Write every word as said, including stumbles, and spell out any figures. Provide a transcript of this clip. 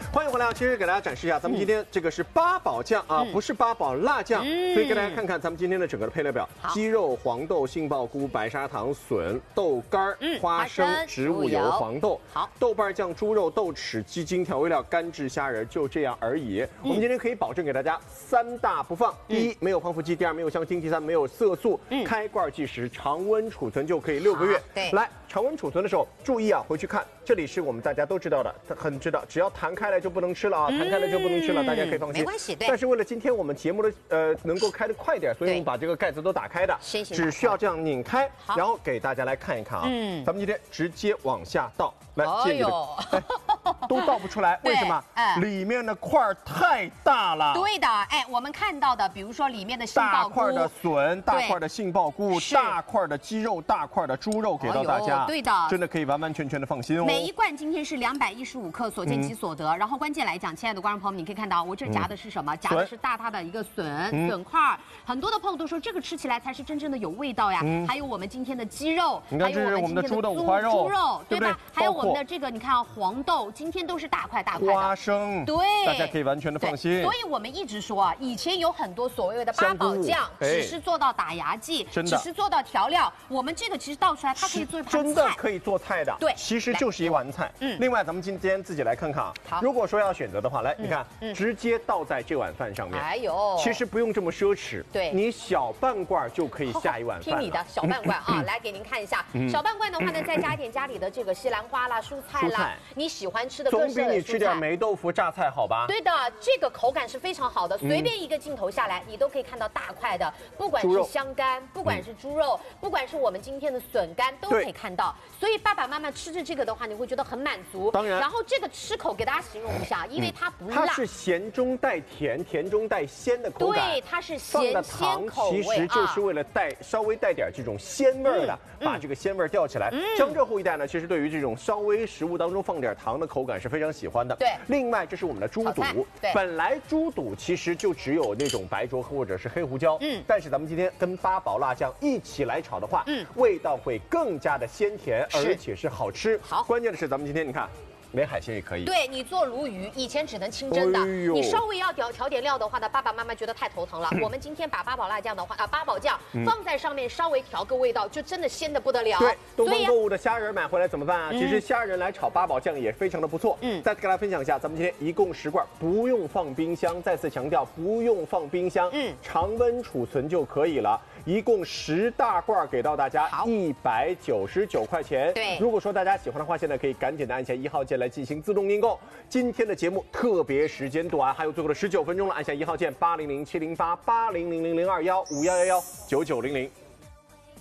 欢迎回来啊！其实给大家展示一下，咱们今天这个是八宝酱啊， 嗯、 不是八宝辣酱， 嗯、 所以给大家看看咱们今天的整个的配料表：鸡肉、黄豆、杏鲍菇、白砂糖、笋、豆干、嗯、花生、植物油、黄豆。 好， 豆瓣酱、猪肉、豆豉、鸡精、调味料、干制虾仁，就这样而已。嗯、我们今天可以保证给大家三大不放：第一，没有防腐剂；第二，没有香精；第三，没有色素。嗯、开罐计时，常温储存就可以六个月。 对， 来。 常温储存的时候，注意啊，回去看，这里是我们大家都知道的，很知道，只要弹开来就不能吃了啊，弹开来就不能吃了，大家可以放心。 没关系，对。 但是为了今天我们节目的呃能够开得快点，所以我们把这个盖子都打开的，只需要这样拧开，然后给大家来看一看啊。嗯。咱们今天直接往下倒，来，借你的，哎，都倒不出来，为什么？哎，里面的块儿太大了。 对的，哎，我们看到的，比如说里面的杏鲍菇， 大块的笋，大块的杏鲍菇，大块的鸡肉，大块的猪肉，给到大家。 对的， 真的可以完完全全的放心哦。 每一罐今天是两百一十五克，所见即所得。嗯、然后关键来讲，亲爱的观众朋友们，你可以看到我这夹的是什么？嗯、夹的是大大的一个笋、嗯、笋块。很多的朋友都说这个吃起来才是真正的有味道呀。嗯、还有我们今天的鸡肉， 还有我们今天的猪五花肉， 猪肉对吧？ 对对还有我们的这个，你看啊，黄豆，今天都是大块大块的。 花生， 对， 大家可以完全的放心。 所以我们一直说啊，以前有很多所谓的八宝酱，只是做到打牙祭， 真的， 只是做到调料。我们这个其实倒出来，它可以做一盘菜， 真的可以做菜的。 对， 其实就是一碗菜。嗯，另外咱们今天自己来看看啊。 好， 如果说要选择的话，来，你看，直接倒在这碗饭上面。 哎呦， 其实不用这么奢侈。对，你小半罐就可以下一碗饭。 听你的，小半罐啊，来给您看一下。小半罐的话呢，再加一点家里的这个西兰花啦、蔬菜啦，你喜欢吃的各式的蔬菜。 总比你吃点霉豆腐、榨菜好吧？ 对的，这个口感是非常好的，随便一个镜头下来，你都可以看到大块的，不管是香干，不管是猪肉，不管是我们今天的笋干，都可以看到。所以爸爸妈妈吃着这个的话，你会觉得很满足。当然，然后这个吃口给大家形容一下，因为它不辣， 它是咸中带甜，甜中带鲜的口感。 对，它是咸鲜口味， 其实就是为了带稍微带点这种鲜味的，把这个鲜味吊起来。江浙沪一带呢，其实对于这种稍微食物当中放点糖的口感是非常喜欢的。 对， 另外这是我们的猪肚，本来猪肚其实就只有那种白灼或者是黑胡椒，嗯，但是咱们今天跟八宝辣酱一起来炒的话，嗯，味道会更加的鲜甜，而且是好吃。好，关键的是咱们今天你看。 没海鲜也可以。对你做鲈鱼，以前只能清蒸的，哎、你稍微要调调点料的话呢，爸爸妈妈觉得太头疼了。我们今天把八宝辣酱的话啊，八宝酱放在上面，稍微调个味道，就真的鲜的不得了。 对，东方购物的虾仁买回来怎么办啊？嗯、其实虾仁来炒八宝酱也非常的不错。嗯，再跟大家分享一下，咱们今天一共十罐，不用放冰箱。再次强调，不用放冰箱，嗯，常温储存就可以了。 一共十大罐给到大家，一百九十九块钱。对，如果说大家喜欢的话，现在可以赶紧的按下一号键来进行自动订购。今天的节目特别时间短，还有最后的十九分钟了，按下一号键八零零七零八八零零零零二幺五幺幺幺九九零零。